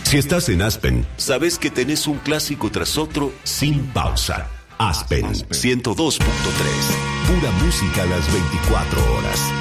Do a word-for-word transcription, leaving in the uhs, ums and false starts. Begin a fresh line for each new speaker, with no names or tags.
Si estás en Aspen, sabes que tenés un clásico tras otro sin pausa. Aspen ciento dos punto tres. Pura música a las veinticuatro horas.